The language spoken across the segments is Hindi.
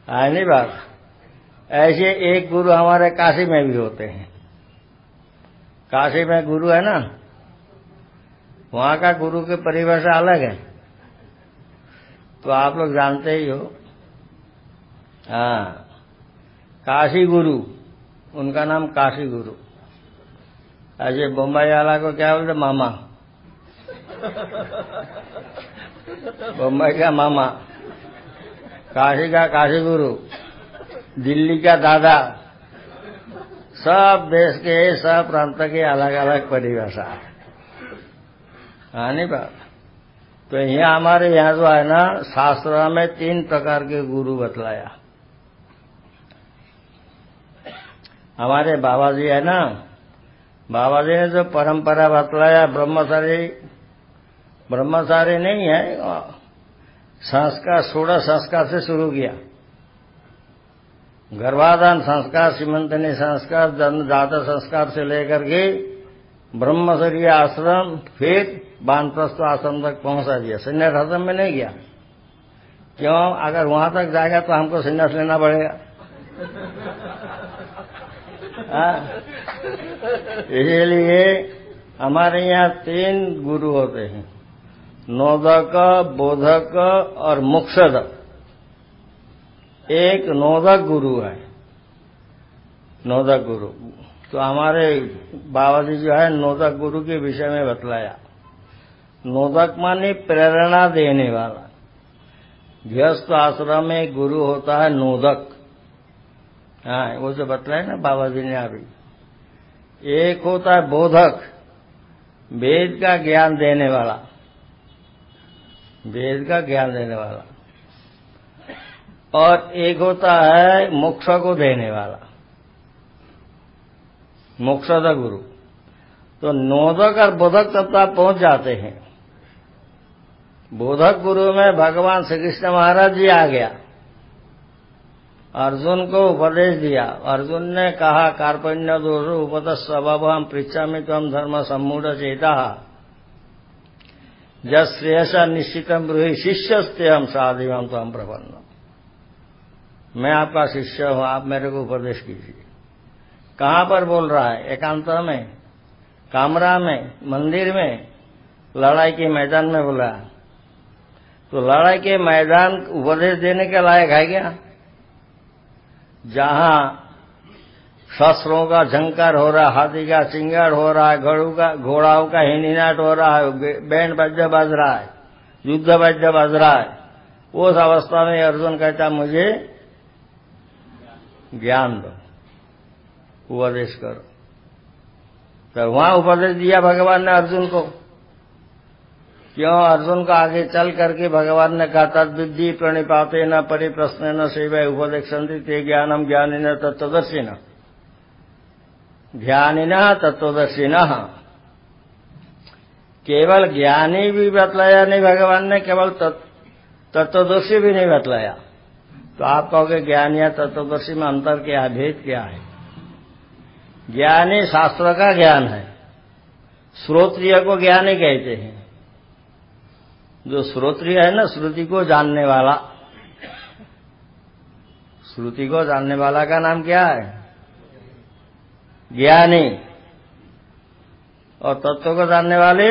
है नहीं बात। ऐसे एक गुरु हमारे काशी में भी होते हैं। काशी में गुरु है ना, वहां का गुरु की परिभाषा अलग है, तो आप लोग जानते ही हो। हाँ, काशी गुरु, उनका नाम काशी गुरु। ऐसे बम्बई वाला को क्या बोलते, मामा, बम्बई का मामा, काशी का काशी गुरु, दिल्ली का दादा। सब देश के, सब प्रांत के अलग अलग परिभाषा है। हाँ नहीं बात। तो यहाँ हमारे यहाँ जो है ना, शास्त्र में 3 प्रकार के गुरु बतलाया। हमारे बाबा जी है ना, बाबा जी ने जो परंपरा बतलाया, ब्रह्मचारी नहीं है, संस्कार 16 संस्कार से शुरू किया। गर्भाधान संस्कार, सीमंतनी संस्कार, जन्मजात संस्कार से लेकर के ब्रह्मचर्य आश्रम, फिर वानप्रस्थ आश्रम तक पहुंचा दिया। संन्यास आश्रम में नहीं गया। क्यों? अगर वहां तक जाएगा तो हमको संन्यास लेना पड़ेगा। इसलिए हमारे यहाँ 3 गुरु होते हैं, नोदक, बोधक और मोक्षदक। एक नोदक गुरु है, नोदक गुरु। तो हमारे बाबा जी जो है नोदक गुरु के विषय में बतलाया। नोदक माने प्रेरणा देने वाला। गृहस्थ आश्रम में गुरु होता है नोदक। हाँ, वो जो बतलाया ना बाबा जी ने अभी। एक होता है बोधक, वेद का ज्ञान देने वाला, वेद का ज्ञान देने वाला। और एक होता है मोक्ष को देने वाला, मोक्षद गुरु। तो नोदक और बोधक तब तक पहुंच जाते हैं। बोधक गुरु में भगवान श्री कृष्ण महाराज जी आ गया, अर्जुन को उपदेश दिया। अर्जुन ने कहा, कार्पण्य दोष उपतः स्वभाव हम पृच्छामि त्वं धर्म सम्मूढ़ चेता जस श्रेयसा निश्चितम ब्रूहि शिष्यस्ते हम साधिवम त्वं प्रपन्न। मैं आपका शिष्य हूं, आप मेरे को उपदेश कीजिए। कहां पर बोल रहा है? एकांत में, कामरा में, मंदिर में, लड़ाई के मैदान में बोला। तो लड़ाई के मैदान उपदेश देने के लायक है क्या? जहां शस्त्रों का झंकार हो रहा, हाथी का चिंगार हो रहा है, घोड़ाओं का हिनहिनाट हो रहा है, बैंड बाजा बज रहा है, युद्ध बाजा बज रहा है, उस अवस्था में अर्जुन कहता मुझे ज्ञान दो, उपदेश करो। तो वहां उपदेश दिया भगवान ने अर्जुन को। क्यों? अर्जुन को आगे चल करके भगवान ने कहा, तद्विद्धि प्रणिपाते न परिप्रश्न न सेवा उपदेक्षन्ति ते ज्ञानम ज्ञानिन तत्त्वदर्शिन। ज्ञानिनः तत्त्वदर्शिनः। केवल ज्ञानी भी बतलाया नहीं भगवान ने, केवल तत्वदर्शी भी नहीं बतलाया। तो आप कहोगे ज्ञानी या तत्वदर्शी में अंतर क्या है, भेद क्या है? ज्ञानी शास्त्र का ज्ञान है, श्रोत्रिय को ज्ञानी कहते हैं। जो श्रोत्रिय है ना, श्रुति को जानने वाला, श्रुति को जानने वाला का नाम क्या है? ज्ञानी। और तत्व को जानने वाले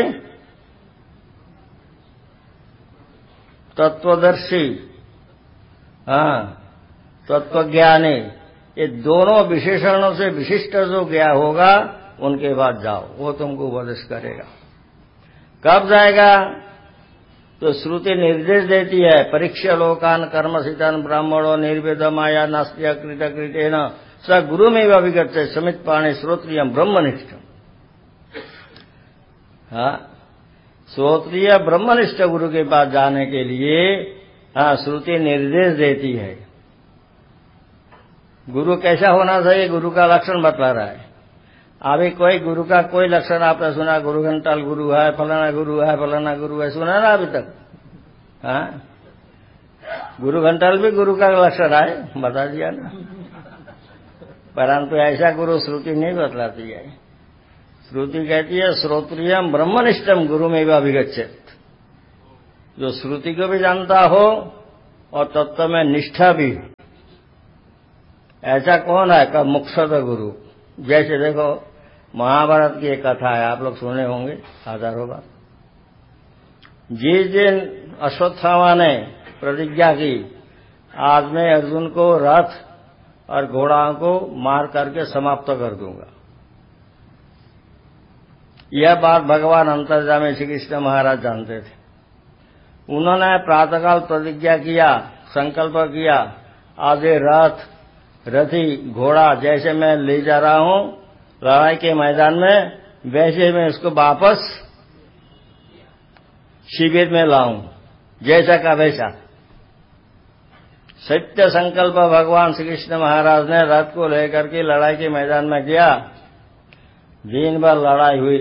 तत्वदर्शी। हाँ, तत्वज्ञानी। ये दोनों विशेषणों से विशिष्ट जो ज्ञा होगा उनके बाद जाओ, वो तुमको उपदेश करेगा। कब जाएगा? तो श्रुति निर्देश देती है, परीक्षा लोकान कर्मसितान ब्राह्मणों निर्वेद माया नास्त्य कृत कृतेन स गुरु में अभिगत समित पाणी श्रोत्रियम ब्रह्मनिष्ठ। हाँ, श्रोत्रिय ब्रह्मनिष्ठ गुरु के पास जाने के लिए हाँ श्रुति निर्देश देती है। गुरु कैसा होना चाहिए, गुरु का लक्षण बतला रहा है। अभी कोई गुरु का कोई लक्षण आपने सुना? गुरु घंटाल गुरु है, फलाना गुरु है, फलाना गुरु है, सुना ना अभी तक? हाँ, गुरु घंटाल भी गुरु का लक्षण है, बता दिया ना। परंतु ऐसा गुरु श्रुति नहीं बतलाती है। श्रुति कहती है श्रोत्रियम ब्रह्मनिष्ठम गुरु में अभिगच्छेत। जो श्रुति को भी जानता हो और तत्व में निष्ठा भी, ऐसा कौन है? का मुक्षद गुरु। जैसे देखो महाभारत की एक कथा है, आप लोग सुने होंगे हजारों बार। जिस दिन अश्वत्थामा ने प्रतिज्ञा की आज मैं अर्जुन को रथ और घोड़ा को मार करके समाप्त कर दूंगा, यह बात भगवान अंतर्यामी श्री कृष्ण महाराज जानते थे। उन्होंने प्रातःकाल प्रतिज्ञा किया, संकल्प किया, आधे रथ रथी घोड़ा जैसे मैं ले जा रहा हूं लड़ाई के मैदान में, वैसे मैं उसको वापस शिविर में लाऊं, जैसा का वैसा। सत्य संकल्प भगवान श्री कृष्ण महाराज ने रथ को लेकर के लड़ाई के मैदान में गया। दिन भर लड़ाई हुई।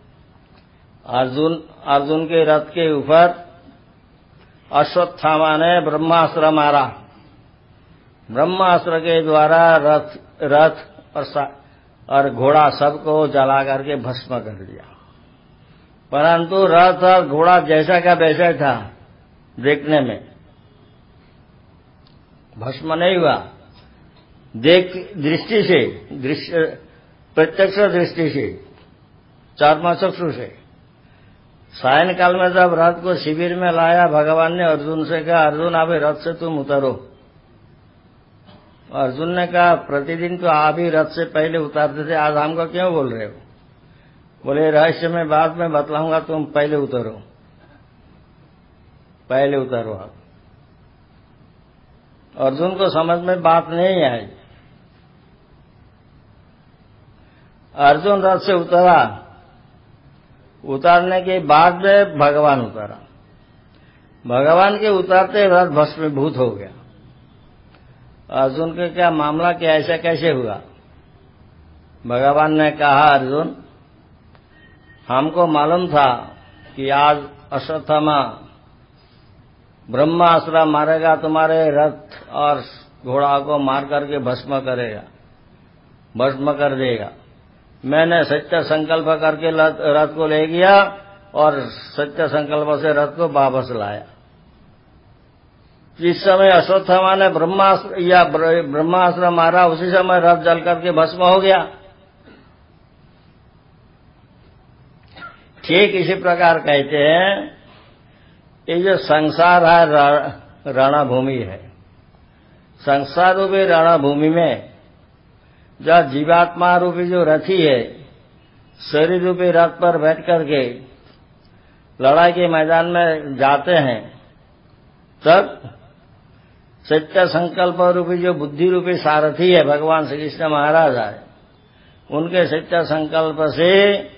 अर्जुन के रथ के ऊपर अश्वत्थामा ने ब्रह्मास्त्र मारा। ब्रह्मास्त्र के द्वारा रथ और घोड़ा सबको जला करके भस्म कर दिया। परंतु रथ और घोड़ा जैसा का वैसा था, देखने में भस्म नहीं हुआ। दृष्टि से, प्रत्यक्ष दृष्टि से, चर्मचक्षु से। सायंकाल में जब रथ को शिविर में लाया, भगवान ने अर्जुन से कहा, अर्जुन आप रथ से तुम उतरो। अर्जुन ने कहा, प्रतिदिन तो आप ही रथ से पहले उतारते थे, आज हमको क्यों बोल रहे हो? बोले रहस्य में बाद में बतलाऊंगा, तुम पहले उतरो, पहले उतरो आप। अर्जुन को समझ में बात नहीं आई। अर्जुन रथ से उतरा, उतारने के बाद में भगवान उतरा। भगवान के उतारते रथ भस्मीभूत हो गया। अर्जुन के क्या मामला, क्या ऐसा कैसे हुआ? भगवान ने कहा, अर्जुन हमको मालूम था कि आज अश्वत्थामा ब्रह्मास्त्र मारेगा, तुम्हारे रथ और घोड़ा को मार करके भस्म करेगा, भस्म कर देगा। मैंने सत्य संकल्प करके रथ को ले गया और सत्य संकल्प से रथ को वापस लाया। जिस समय अश्वत्थामा ने ब्रह्मास्त्र मारा, उसी समय रथ जल करके भस्म हो गया। ठीक इसी प्रकार कहते हैं, ये जो संसार है रणभूमि है। संसार रूपी रणभूमि में जो जीवात्मा रूपी जो रथी है, शरीर रूपी रथ पर बैठ करके लड़ाई के मैदान में जाते हैं, तब सत्य संकल्प रूपी जो बुद्धि रूपी सारथी है भगवान श्री कृष्ण महाराज है, उनके सत्य संकल्प से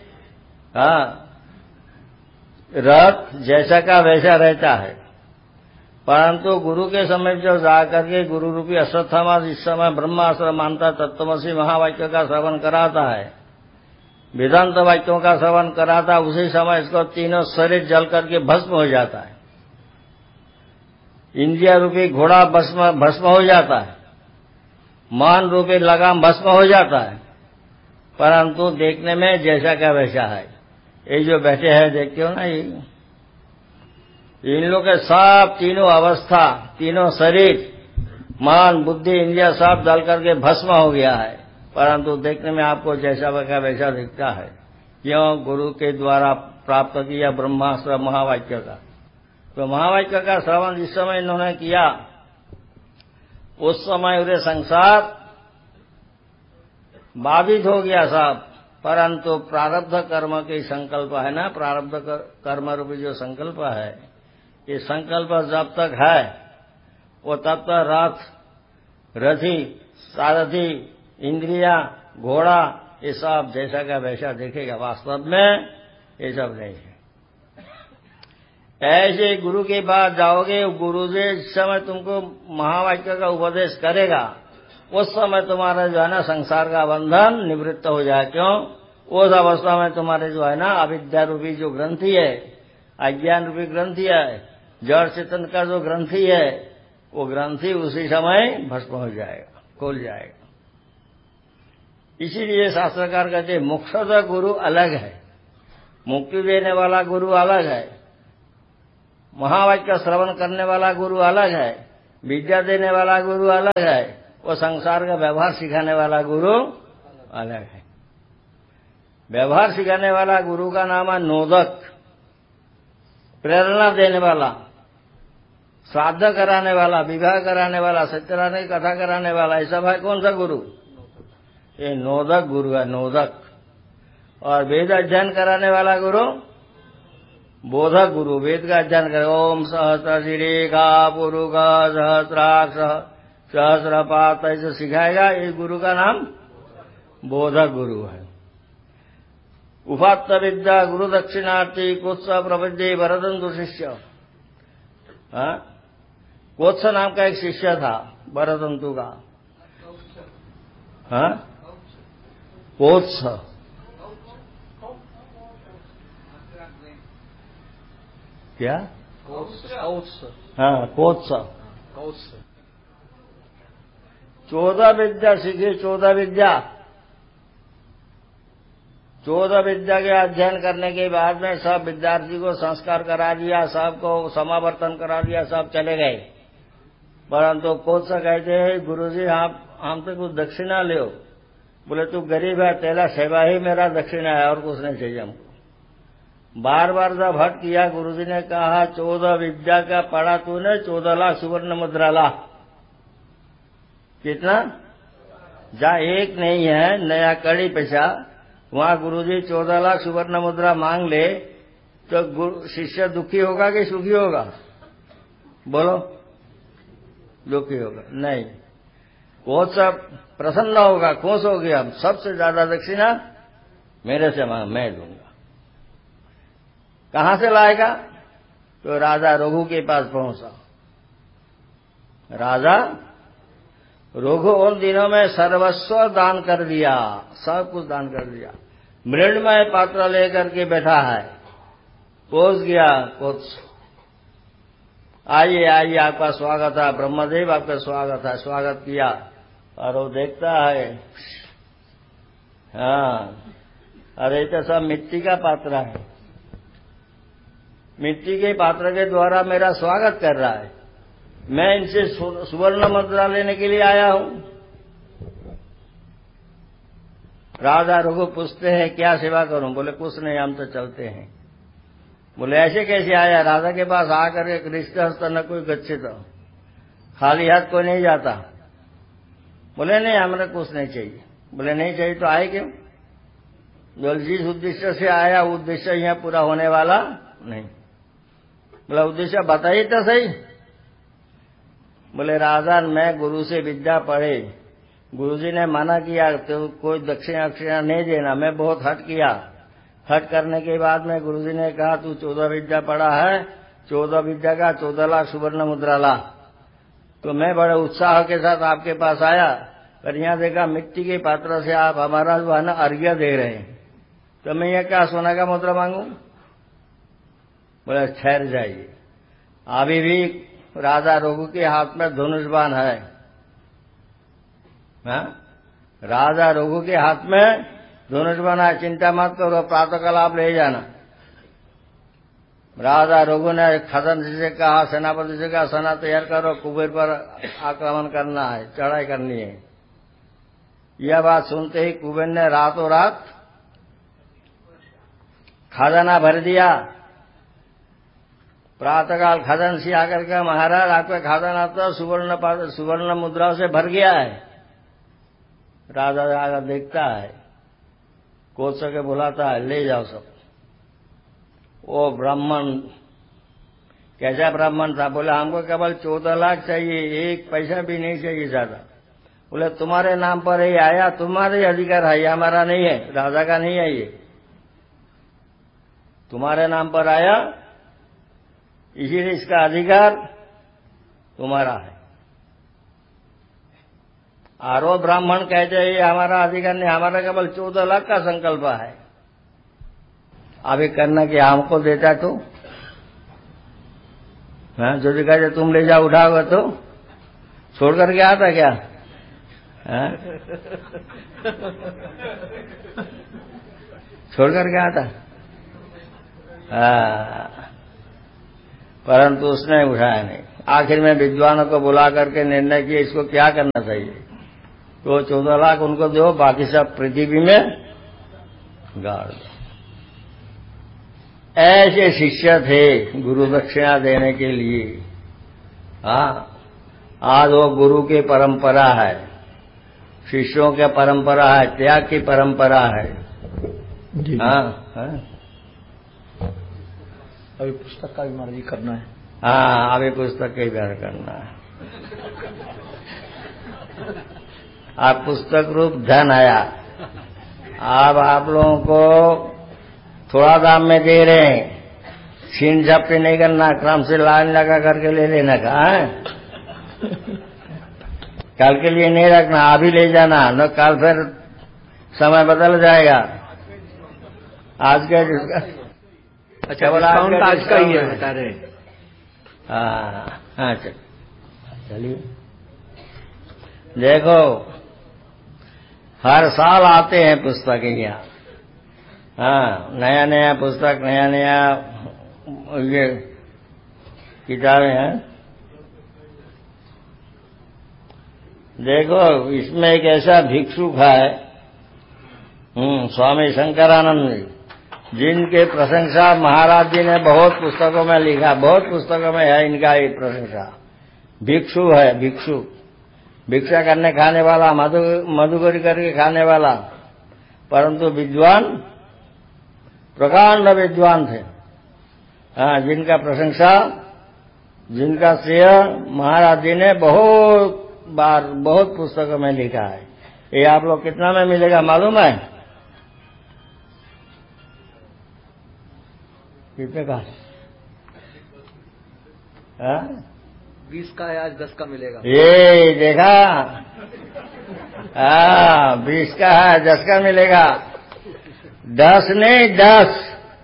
रथ जैसा का वैसा रहता है। परंतु गुरु के समय जब जाकर के गुरु रूपी अश्वत्थामा जिस समय ब्रह्मास्त्र मानता, तत्त्वमसि महावाक्य का श्रवण कराता है, वेदांत वाक्यों का श्रवण कराता, उसी समय इसको तीनों शरीर जल करके भस्म हो जाता है। इंद्रिय रूपी घोड़ा भस्म हो जाता है, मान रूपी लगाम भस्म हो जाता है। परंतु देखने में जैसा का वैसा है। ये जो बैठे हैं देखते हो ना, इन लोग के सब तीनों अवस्था, तीनों शरीर, मान बुद्धि इंद्रिय सब जल करके भस्म हो गया है। परंतु देखने में आपको जैसा का वैसा दिखता है। क्यों? गुरु के द्वारा प्राप्त किया ब्रह्मास्त्र महावाक्य का। तो महावाक्य का श्रवण जिस समय इन्होंने किया, उस समय उन्हें संसार बाधित हो गया सब। परंतु प्रारब्ध कर्म के संकल्प है ना, प्रारब्ध कर्म रूपी जो संकल्प है, ये संकल्प जब तक है वो तब तक रथ, रथी, सारथी, इंद्रिया, घोड़ा, ये सब जैसा का वैसा देखेगा। वास्तव में ये सब नहीं है। ऐसे गुरु के पास जाओगे, गुरु जिस समय तुमको महावाक्य का उपदेश करेगा, उस समय तुम्हारा जो है ना संसार का बंधन निवृत्त हो जाए। क्यों? उस अवस्था में तुम्हारे जो है ना अविद्या रूपी जो ग्रंथि है, अज्ञान रूपी ग्रंथि है, जड़ चेतन का जो ग्रंथि है, वो ग्रंथि उसी समय भस्म हो जाएगा, खोल जाएगा। इसीलिए शास्त्रकार कहते हैं मोक्षद गुरु अलग है, मुक्ति देने वाला गुरु अलग है, महावाक्य श्रवण करने वाला गुरु अलग है, विद्या देने वाला गुरु अलग है, वो संसार का व्यवहार सिखाने वाला गुरु अलग है। व्यवहार सिखाने वाला गुरु का नाम है नोदक, प्रेरणा देने वाला, श्राद्ध कराने वाला, विवाह कराने वाला, सत्यनारायण की कथा कराने वाला, ऐसा भाई कौन सा गुरु? ये नोदक गुरु है, नोदक। और वेद अध्ययन कराने वाला गुरु बोधक गुरु, वेद का अध्ययन करे। ओम सहस्रशिरेखा पुरुष सहस्राक्ष सहस्रपात ऐसे सिखाएगा, इस गुरु का नाम बोधक गुरु है। उपात्त विद्या गुरु दक्षिणार्थी कोत्स प्रपद्ये भरतंतु शिष्य। कोत्स नाम का एक शिष्य था भरतंतु का। कोत्स, क्या? हाँ, कोत्स। 14 विद्या सीखी, 14 विद्या। 14 विद्या के अध्ययन करने के बाद में सब विद्यार्थी को संस्कार करा दिया, सबको समावर्तन करा दिया, सब चले गए। परंतु कोत्स कहते हैं गुरुजी हमसे कुछ दक्षिणा ले। बोले तू गरीब है, तेरा सेवा ही मेरा दक्षिणा है और कुछ नहीं चाहिए हमको। बार बार जब हट किया, गुरुजी ने कहा 14 विद्या का पढ़ा तूने, 14 लाख सुवर्ण मुद्रा ला। कितना? जहाँ एक नहीं है नया कड़ी पैसा, वहां गुरुजी 14 लाख सुवर्ण मुद्रा मांग ले तो शिष्य दुखी होगा कि सुखी होगा? बोलो, दुखी होगा नहीं। वो सब प्रसन्न होगा, खुश हो गया, सबसे ज्यादा दक्षिणा मेरे से मांग, मैं दूंगा। कहां से लाएगा? तो राजा रघु के पास पहुंचा। राजा रघु उन दिनों में सर्वस्व दान कर दिया, सब कुछ दान कर दिया। मृणमय पात्र लेकर के बैठा है। पहुंच गया कोत्स, आइए आइए आपका स्वागत है, ब्रह्मदेव आपका स्वागत है। स्वागत किया और वो देखता है, हाँ, अरे तो सब मिट्टी का पात्र है, मिट्टी के पात्र के द्वारा मेरा स्वागत कर रहा है। मैं इनसे सुवर्ण मुद्रा लेने के लिए आया हूं। राजा रघु पूछते हैं क्या सेवा करूं? बोले कुछ नहीं, हम तो चलते हैं। बोले ऐसे कैसे आया? राजा के पास आकर एक रिश्तहस्त न कोई गच्छित, खाली हाथ कोई नहीं जाता। बोले नहीं, हमें कुछ नहीं चाहिए। बोले नहीं चाहिए तो आए क्यों? बोले जिस उद्देश्य से आया उद्देश्य यहाँ पूरा होने वाला नहीं। बोला उद्देश्य बताइए तो सही। बोले राजा मैं गुरु से विद्या पढ़े, गुरुजी ने मना किया तो कोई दक्षिणा अक्षिणा नहीं देना। मैं बहुत हट किया, हट करने के बाद में गुरुजी ने कहा तू 14 विद्या पढ़ा है, 14 विद्या का 14 लाख सुवर्ण मुद्रा ला। तो मैं बड़े उत्साह के साथ आपके पास आया, पर यहाँ देखा मिट्टी के पात्र से आप हमारा जो है ना अर्घ्य दे रहे हैं, तो मैं ये क्या सोना का मुद्रा मांगू? बोले ठहर जाइए, अभी भी राजा रघु के हाथ में धनुष बाण है। राजा रघु के हाथ में धनुष बाण है, चिंता मत करो, प्रातःकाल आप ले जाना। राजा रघु ने खजन से कहा, सेनापति से कहा सेना तैयार करो, कुबेर पर आक्रमण करना है, चढ़ाई करनी है। यह बात सुनते ही कुबेर ने रातों रात खजाना भर दिया। प्रातःकाल खजान से आकर के महाराज आपका खजाना तो सुवर्ण मुद्राओं से भर गया है। राजा आकर देखता है, कोच के बुलाता है, ले जाओ सब। वो ब्राह्मण कैसा ब्राह्मण था? बोले हमको केवल 14 लाख चाहिए, एक पैसा भी नहीं चाहिए ज्यादा। बोले तुम्हारे नाम पर ही आया, तुम्हारे अधिकार है, हमारा नहीं है, राजा का नहीं है, ये तुम्हारे नाम पर आया, इसीलिए इसका अधिकार तुम्हारा है। और वो ब्राह्मण कहते हैं ये हमारा अधिकार नहीं, हमारा केवल 14 लाख का संकल्प है। अभी करना कि हमको देता तो जो भी कहते तुम ले जाओ उठाओगे तो छोड़ करके आता क्या? छोड़ करके आता। परंतु उसने उठाया नहीं। आखिर में विद्वानों को बुला करके निर्णय किया इसको क्या करना चाहिए। तो 14 लाख उनको दो, बाकी सब पृथ्वी में गाड़ दो। ऐसे शिष्य थे गुरु दक्षिणा देने के लिए। हाँ, आज वो गुरु की परंपरा है, शिष्यों की परंपरा है, त्याग की परंपरा है। हाँ, हाँ। अभी पुस्तक का भी मर्जी करना है। हाँ, अभी पुस्तक का ही व्यवहार करना है। आप पुस्तक रूप धन आया, अब आप लोगों को थोड़ा दाम में दे रहे हैं, छीन झपटी नहीं करना, क्रम से लाइन लगा करके ले लेना का है। कल के लिए नहीं रखना, अभी ले जाना, न कल फिर समय बदल जाएगा। आज का जिसका अच्छा, डिस्काउंट आज का ही है बता रहे। हाँ, चलिए देखो, हर साल आते हैं पुस्तक यहाँ। हाँ, नया नया पुस्तक, नया नया ये किताबें हैं। देखो, इसमें एक ऐसा भिक्षुक है, स्वामी शंकरानंद जी, जिनके प्रशंसा महाराज जी ने बहुत पुस्तकों में लिखा, बहुत पुस्तकों में है इनका ये प्रशंसा। भिक्षु है, भिक्षु, भिक्षा करने खाने वाला, मधुकरी करके खाने वाला, परंतु विद्वान, प्रकांड विद्वान थे। हाँ, जिनका प्रशंसा, जिनका श्रेय महाराज जी ने बहुत बार, बहुत पुस्तकों में लिखा है। ये आप लोग कितना में मिलेगा मालूम है? कितने का? 20 का है, आज 10 का मिलेगा। ये देखा? 20 का है, 10 का मिलेगा। 10 नहीं, 10,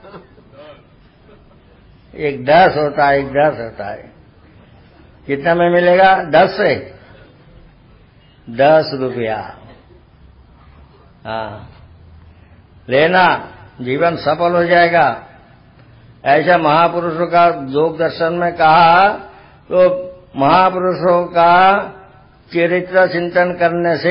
एक 10 होता है, एक 10 होता है। कितना में मिलेगा? 10 से 10 रुपया। हाँ, लेना, जीवन सफल हो जाएगा। ऐसा महापुरुषों का योग दर्शन में कहा, तो महापुरुषों का चरित्र चिंतन करने से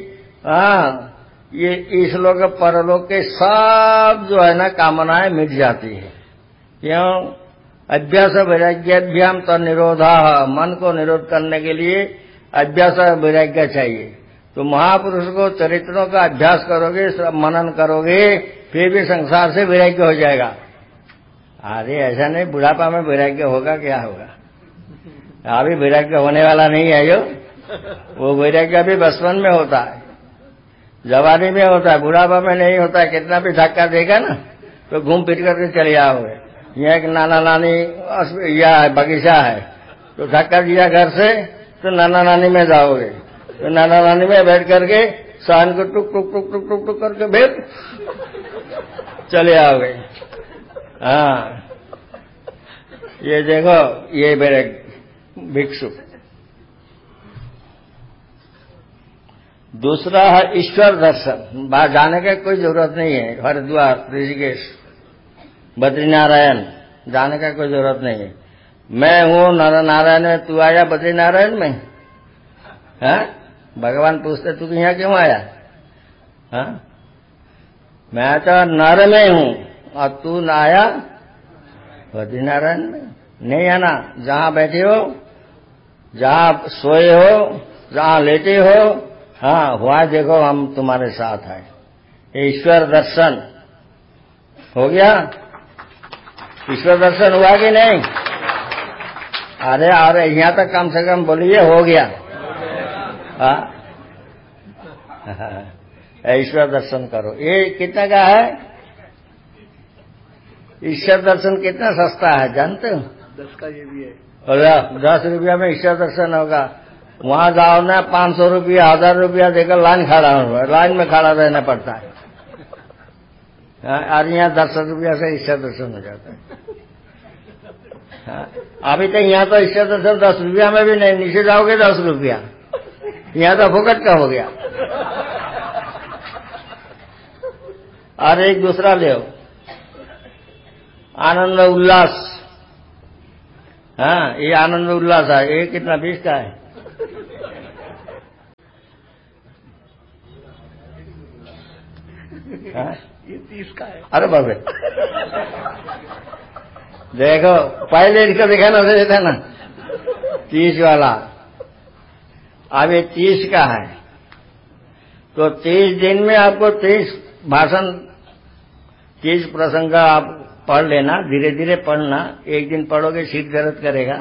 ये इस लोक परलोक के सब जो है ना कामनाएं मिट जाती है। क्यों? अभ्यास वैराग्याभ्याम तो निरोधा, मन को निरोध करने के लिए अभ्यास वैराग्य चाहिए। तो महापुरुष को चरित्रों का अभ्यास करोगे, मनन करोगे, फिर भी संसार से वैराग्य हो जाएगा। अरे ऐसा नहीं, बुढ़ापा में वैराग्य होगा, क्या होगा? अभी वैराग्य होने वाला नहीं है जो, वो वैराग्य भी बचपन में होता है, जवानी में होता है, बुढ़ापा में नहीं होता है। कितना भी धक्का देगा ना तो घूम फिर करके चले आओगे। यहाँ एक नाना नानी या बगीचा है, तो धक्का दिया घर से तो नाना नानी में जाओगे, तो नाना नानी में बैठ करके शान को टुक टुक टुक टुक टुक टुक करके फिर चले आओगे। हाँ, ये देखो, ये मेरे भिक्षु। दूसरा है ईश्वर दर्शन। बाहर जाने की कोई जरूरत नहीं है, हरिद्वार, ऋषिकेश, बद्रीनारायण जाने का कोई जरूरत नहीं है। मैं हूँ नारायण में, तू आया बद्रीनारायण में? हाँ, भगवान पूछते तू यहाँ क्यों आया? हाँ, मैं तो नर में हूँ और तू न आया बद्रीनारायण में? नहीं आना। जहाँ बैठे हो, जहाँ सोए हो, जहाँ लेटे हो, हाँ हुआ, देखो हम तुम्हारे साथ हैं। ईश्वर दर्शन हो गया? ईश्वर दर्शन हुआ कि नहीं? अरे यहाँ तक कम से कम बोलिए हो गया। हाँ, ईश्वर दर्शन करो। ये कितने का है? ईश्वर दर्शन कितना सस्ता है जानते हो? 10 का ये भी है। 10 रुपया में ईश्वर दर्शन होगा। वहां जाओ ना, 500 रुपया, 1000 रुपया देकर लाइन में खड़ा रहना पड़ता है। और यहाँ 10 रुपया से ईश्वर दर्शन हो जाता है। अभी तो यहाँ तो ईश्वर दर्शन 10 रुपया में भी नहीं, नीचे जाओगे 10 रुपया, यहाँ तो फुकट का हो गया। और एक दूसरा ले आनंद उल्लास। हाँ, ये आनंद उल्लास है। ये कितना 20 का है? ये 30 का है। अरे बाबे देखो पहले इसका दिखाना देता ना 30 वाला, अब ये 30 का है। तो 30 दिन में आपको 30 भाषण 30 प्रसंग आप पढ़ लेना, धीरे धीरे पढ़ना। एक दिन पढ़ोगे सिर दर्द करेगा,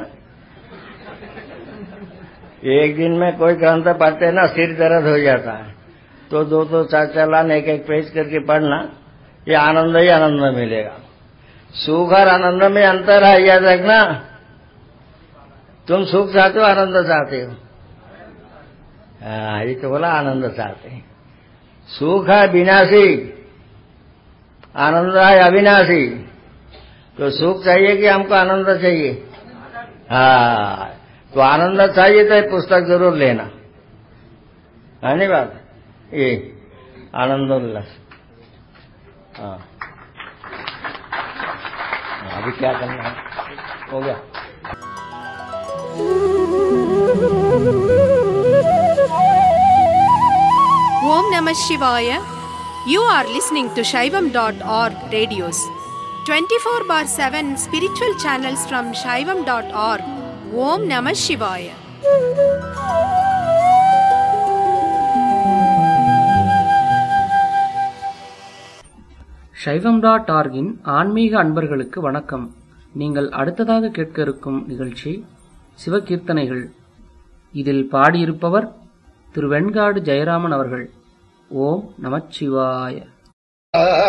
एक दिन में कोई ग्रंथ पढ़ते ना सिर दर्द हो जाता है। तो 2-2 4-4 लाइन एक एक पेज करके पढ़ना, ये आनंद ही आनंद मिलेगा। सुख और आनंद में अंतर है, याद रखना। तुम सुख चाहते हो आनंद चाहते हो? ये तो बोला आनंद चाहते हैं। सुख है विनाशी, आनंद है अविनाशी। तो सुख चाहिए कि हमको आनंद चाहिए? हाँ, तो आनंद चाहिए तो ये पुस्तक जरूर लेना, है नहीं बात? ये आनंद उल्लास। हाँ, अभी क्या करना है? हो गया। Om Namah Shivaya. You are listening to Shaivam.org radios. 24/7 spiritual channels from Shaivam.org. Om Namah Shivaya. Shaivam.org-இன் ஆன்மீக அன்பர்களுக்கு வணக்கம். நீங்கள் அடுத்ததாக கேட்க இருக்கும் நிகழ்ச்சி சிவகீர்த்தனைகள். இதில் பாடியிருப்பவர் திரு வெண்காடு ஜெயராமன் அவர்கள். ஓம் நமச்சிவாய.